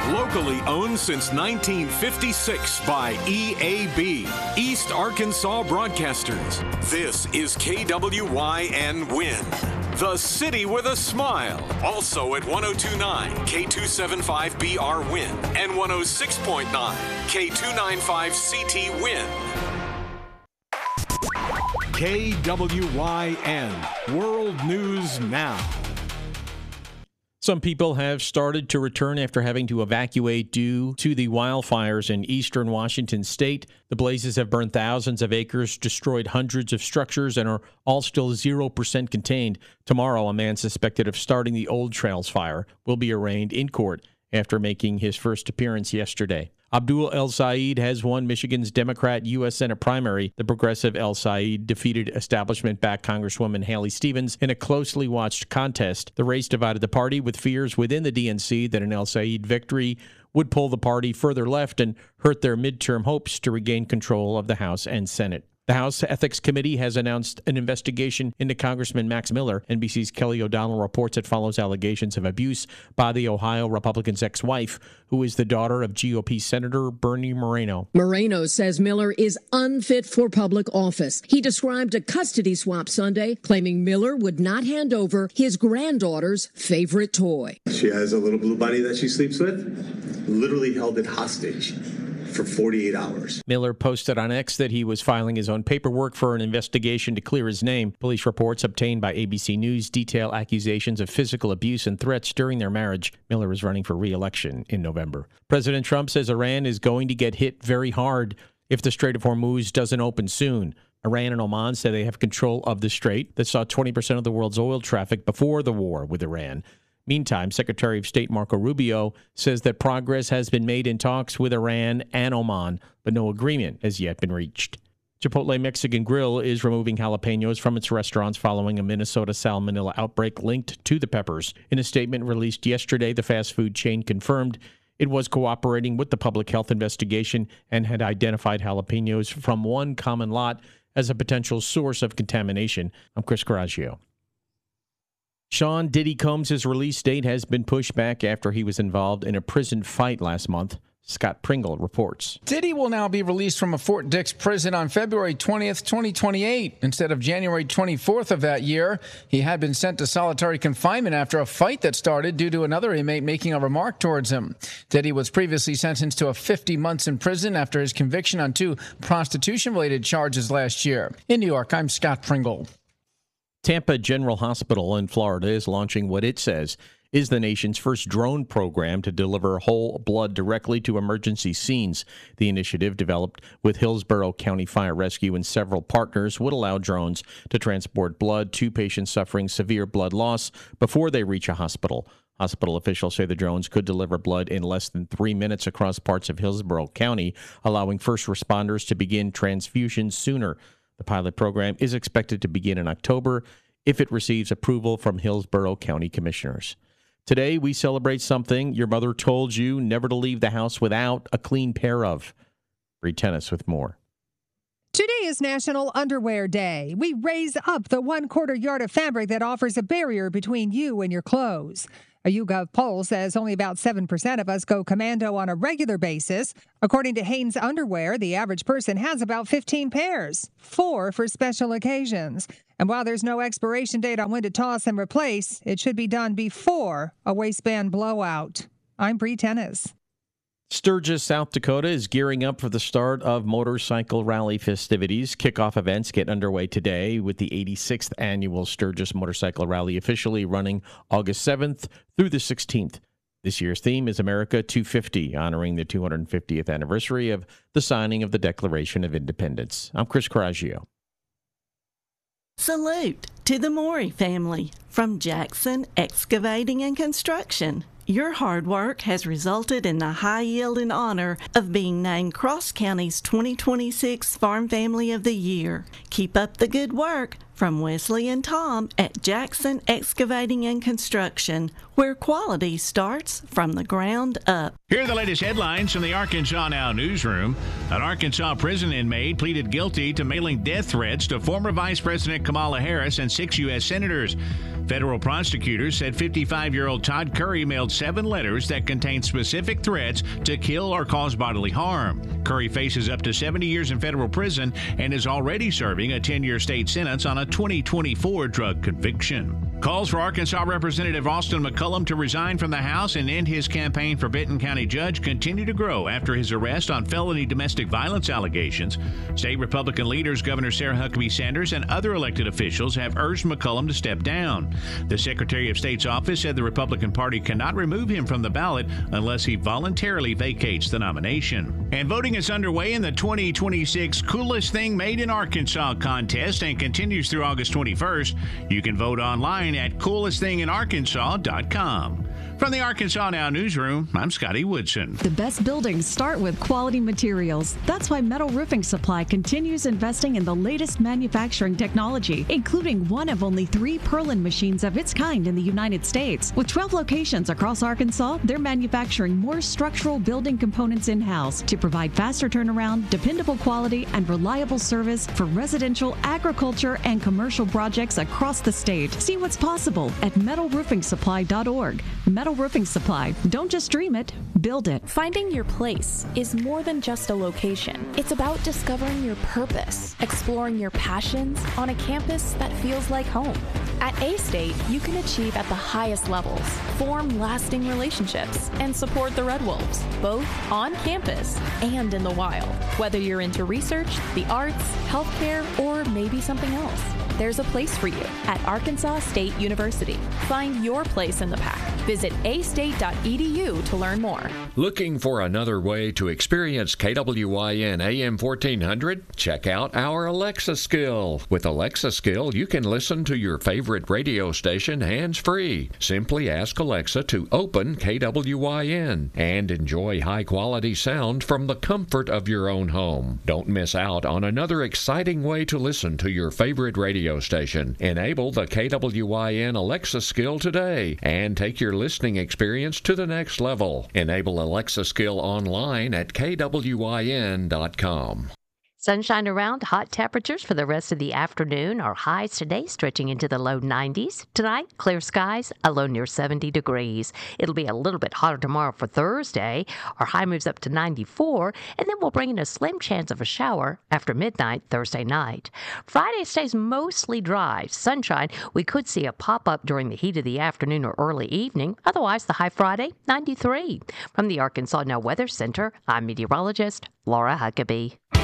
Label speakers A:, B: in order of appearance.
A: Locally owned since 1956 by EAB, East Arkansas Broadcasters. This is KWYN Win, the city with a smile. Also at 102.9 K275BR Win and 106.9 K295CT Win. KWYN World News Now.
B: Some people have started to return after having to evacuate due to the wildfires in eastern Washington state. The blazes have burned thousands of acres, destroyed hundreds of structures, and are all still 0% contained. Tomorrow, a man suspected of starting the Old Trails fire will be arraigned in court after making his first appearance yesterday. Abdul El Sayed has won Michigan's Democrat U.S. Senate primary. The progressive El Sayed defeated establishment-backed Congresswoman Haley Stevens in a closely watched contest. The race divided the party, with fears within the DNC that an El Sayed victory would pull the party further left and hurt their midterm hopes to regain control of the House and Senate. The House Ethics Committee has announced an investigation into Congressman Max Miller. NBC's Kelly O'Donnell reports it follows allegations of abuse by the Ohio Republican's ex-wife, who is the daughter of GOP Senator Bernie Moreno.
C: Moreno says Miller is unfit for public office. He described a custody swap Sunday, claiming Miller would not hand over his granddaughter's favorite toy.
D: She has a little blue bunny that she sleeps with, literally held it hostage for 48 hours.
B: Miller posted on X that he was filing his own paperwork for an investigation to clear his name. Police reports obtained by ABC News detail accusations of physical abuse and threats during their marriage. Miller is running for re-election in November. President Trump says Iran is going to get hit very hard if the Strait of Hormuz doesn't open soon. Iran and Oman say they have control of the strait that saw 20% of the world's oil traffic before the war with Iran. Meantime, Secretary of State Marco Rubio says that progress has been made in talks with Iran and Oman, but no agreement has yet been reached. Chipotle Mexican Grill is removing jalapenos from its restaurants following a Minnesota salmonella outbreak linked to the peppers. In a statement released yesterday, the fast food chain confirmed it was cooperating with the public health investigation and had identified jalapenos from one common lot as a potential source of contamination. I'm Chris Coraggio. Sean Diddy Combs' release date has been pushed back after he was involved in a prison fight last month. Scott Pringle reports.
E: Diddy will now be released from a Fort Dix prison on February 20th, 2028, instead of January 24th of that year. He had been sent to solitary confinement after a fight that started due to another inmate making a remark towards him. Diddy was previously sentenced to 50 months in prison after his conviction on 2 prostitution-related charges last year. In New York, I'm Scott Pringle.
B: Tampa General Hospital in Florida is launching what it says is the nation's first drone program to deliver whole blood directly to emergency scenes. The initiative, developed with Hillsborough County Fire Rescue and several partners, would allow drones to transport blood to patients suffering severe blood loss before they reach a hospital. Hospital officials say the drones could deliver blood in less than 3 minutes across parts of Hillsborough County, allowing first responders to begin transfusions sooner. The pilot program is expected to begin in October if it receives approval from Hillsborough County commissioners. Today, we celebrate something your mother told you never to leave the house without a clean pair of. Read Tennis with more.
F: Today is National Underwear Day. We raise up the 1/4 yard of fabric that offers a barrier between you and your clothes. A YouGov poll says only about 7% of us go commando on a regular basis. According to Hanes Underwear, the average person has about 15 pairs, 4 for special occasions. And while there's no expiration date on when to toss and replace, it should be done before a waistband blowout. I'm Bree Tennis.
B: Sturgis, South Dakota is gearing up for the start of motorcycle rally festivities. Kickoff events get underway today with the 86th annual Sturgis Motorcycle Rally officially running August 7th through the 16th. This year's theme is America 250, honoring the 250th anniversary of the signing of the Declaration of Independence. I'm Chris Coraggio.
G: Salute to the Maury family from Jackson Excavating and Construction. Your hard work has resulted in the high yield and honor of being named Cross County's 2026 Farm Family of the Year. Keep up the good work from Wesley and Tom at Jackson Excavating and Construction, where quality starts from the ground up.
H: Here are the latest headlines from the Arkansas Now newsroom. An Arkansas prison inmate pleaded guilty to mailing death threats to former Vice President Kamala Harris and 6 U.S. senators. Federal prosecutors said 55-year-old Todd Curry mailed 7 letters that contained specific threats to kill or cause bodily harm. Curry faces up to 70 years in federal prison and is already serving a 10-year state sentence on a 2024 drug conviction. Calls for Arkansas Representative Austin McCullum to resign from the House and end his campaign for Benton County Judge continue to grow after his arrest on felony domestic violence allegations. State Republican leaders Governor Sarah Huckabee Sanders and other elected officials have urged McCullum to step down. The Secretary of State's office said the Republican Party cannot remove him from the ballot unless he voluntarily vacates the nomination. And voting is underway in the 2026 Coolest Thing Made in Arkansas contest and continues through August 21st. You can vote online at coolestthinginarkansas.com. From the Arkansas Now newsroom, I'm Scotty Woodson.
I: The best buildings start with quality materials. That's why Metal Roofing Supply continues investing in the latest manufacturing technology, including one of only 3 purlin machines of its kind in the United States. With 12 locations across Arkansas, they're manufacturing more structural building components in-house to provide faster turnaround, dependable quality, and reliable service for residential, agriculture, and commercial projects across the state. See what's possible at metalroofingsupply.org. Metal Roofing Supply. Don't just dream it, build it.
J: Finding your place is more than just a location. It's about discovering your purpose, exploring your passions on a campus that feels like home. At A-State, you can achieve at the highest levels, form lasting relationships, and support the Red Wolves, both on campus and in the wild. Whether you're into research, the arts, healthcare, or maybe something else, there's a place for you at Arkansas State University. Find your place in the pack. Visit astate.edu to learn more.
K: Looking for another way to experience KWYN AM 1400? Check out our Alexa skill. With Alexa skill, you can listen to your favorite radio station hands-free. Simply ask Alexa to open KWYN and enjoy high-quality sound from the comfort of your own home. Don't miss out on another exciting way to listen to your favorite radio station. Enable the KWYN Alexa skill today and take your listening experience to the next level. Enable Alexa skill online at kwyn.com.
L: Sunshine around, hot temperatures for the rest of the afternoon. Our highs today stretching into the low 90s. Tonight, clear skies, a low near 70 degrees. It'll be a little bit hotter tomorrow for Thursday. Our high moves up to 94, and then we'll bring in a slim chance of a shower after midnight Thursday night. Friday stays mostly dry. Sunshine, we could see a pop-up during the heat of the afternoon or early evening. Otherwise, the high Friday, 93. From the Arkansas Now Weather Center, I'm meteorologist Laura Huckabee.